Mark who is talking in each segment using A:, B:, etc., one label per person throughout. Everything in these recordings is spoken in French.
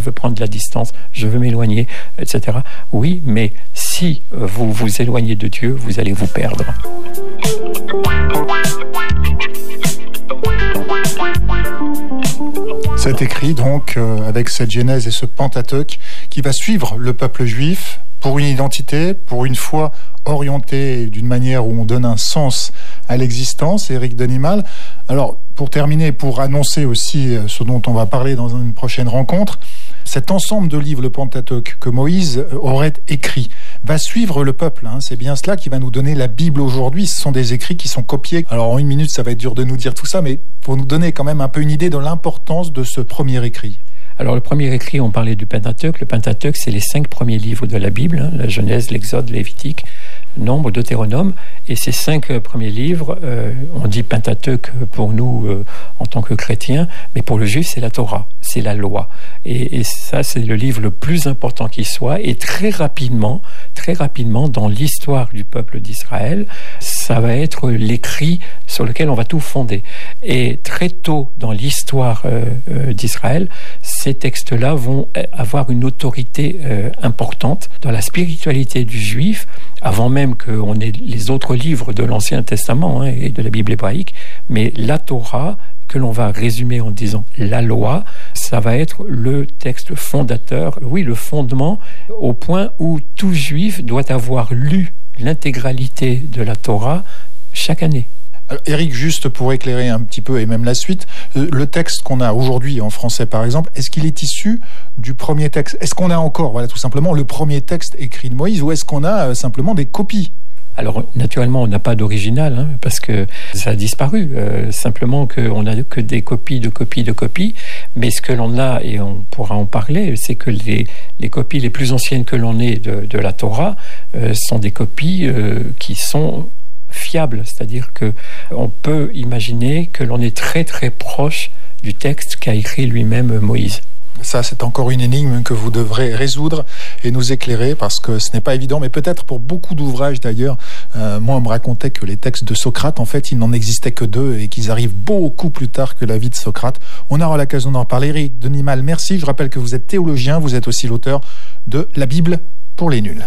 A: veux prendre de la distance, je veux m'éloigner, etc. Oui, mais si vous vous éloignez de Dieu, vous allez vous perdre.
B: C'est écrit donc avec cette Genèse et ce Pentateuque qui va suivre le peuple juif pour une identité, pour une foi orientée d'une manière où on donne un sens à l'existence. Éric Denimal. Alors, pour terminer, pour annoncer aussi ce dont on va parler dans une prochaine rencontre, cet ensemble de livres, le Pentateuque, que Moïse aurait écrit, va suivre le peuple. C'est bien cela qui va nous donner la Bible aujourd'hui. Ce sont des écrits qui sont copiés. Alors, en une minute, ça va être dur de nous dire tout ça, mais pour nous donner quand même un peu une idée de l'importance de ce premier écrit.
A: Alors, le premier écrit, on parlait du Pentateuque. Le Pentateuque, c'est les 5 premiers livres de la Bible, la Genèse, l'Exode, Lévitique, Nombre, Deutéronome. Et ces 5 premiers livres, on dit Pentateuque pour nous en tant que chrétiens, mais pour le juif, c'est la Torah, c'est la loi. Et ça, c'est le livre le plus important qui soit. Et très rapidement, dans l'histoire du peuple d'Israël, ça va être l'écrit sur lequel on va tout fonder. Et très tôt dans l'histoire d'Israël, ces textes-là vont avoir une autorité importante dans la spiritualité du juif, avant même qu'on ait les autres livres de l'Ancien Testament et de la Bible hébraïque. Mais la Torah, que l'on va résumer en disant la loi, ça va être le texte fondateur, oui, le fondement, au point où tout juif doit avoir lu l'intégralité de la Torah chaque année.
B: Alors, Éric, juste pour éclairer un petit peu et même la suite, le texte qu'on a aujourd'hui en français par exemple, est-ce qu'il est issu du premier texte ? Est-ce qu'on a encore, tout simplement, le premier texte écrit de Moïse, ou est-ce qu'on a simplement des copies ?
A: Alors, naturellement, on n'a pas d'original, parce que ça a disparu. Simplement qu'on n'a que des copies de copies. Mais ce que l'on a, et on pourra en parler, c'est que les copies les plus anciennes que l'on ait de la Torah sont des copies qui sont fiables. C'est-à-dire qu'on peut imaginer que l'on est très très proche du texte qu'a écrit lui-même Moïse.
B: Ça, c'est encore une énigme que vous devrez résoudre et nous éclairer, parce que ce n'est pas évident, mais peut-être pour beaucoup d'ouvrages d'ailleurs. Moi, on me racontait que les textes de Socrate, en fait, il n'en existait que 2 et qu'ils arrivent beaucoup plus tard que la vie de Socrate. On aura l'occasion d'en parler. Éric Denimal, merci. Je rappelle que vous êtes théologien, vous êtes aussi l'auteur de La Bible pour les nuls.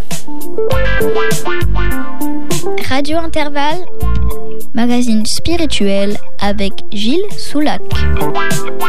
C: Radio Intervalle, magazine spirituel avec Gilles Soulac.